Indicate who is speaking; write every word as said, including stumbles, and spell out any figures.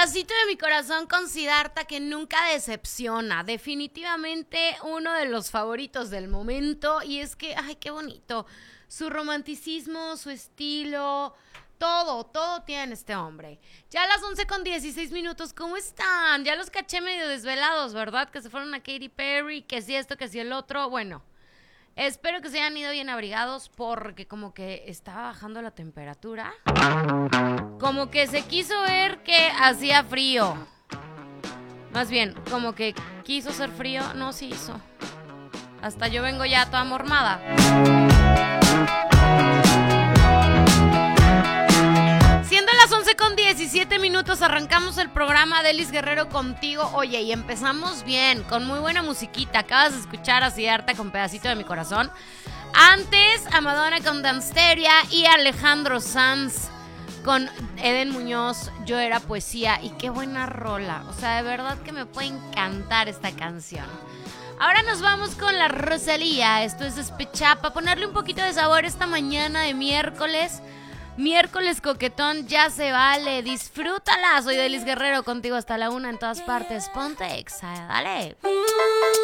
Speaker 1: pedacito de mi corazón con Siddhartha, que nunca decepciona. Definitivamente uno de los favoritos del momento. Y es que, ay, qué bonito. Su romanticismo, su estilo, todo, todo tiene este hombre. Ya a las once con dieciséis minutos, ¿cómo están? Ya los caché medio desvelados, ¿verdad? Que se fueron a Katy Perry, que si esto, que si el otro. Bueno, espero que se hayan ido bien abrigados porque como que estaba bajando la temperatura. Como que se quiso ver que hacía frío. Más bien, como que quiso ser frío, no se hizo. Hasta yo vengo ya toda mormada. Siendo las once con diecisiete minutos, arrancamos el programa de Elis Guerrero contigo. Oye, y empezamos bien, con muy buena musiquita. Acabas de escuchar a Siddhartha con Pedacito de mi Corazón. Antes, a Madonna con Dansteria y Alejandro Sanz con Eden Muñoz, Yo Era Poesía. Y qué buena rola. O sea, de verdad que me puede encantar esta canción. Ahora nos vamos con la Rosalía. Esto es Despechá, para ponerle un poquito de sabor esta mañana de miércoles. Miércoles coquetón, ya se vale. Disfrútala. Soy Elis Guerrero contigo hasta la una en todas partes. Ponte exa, dale.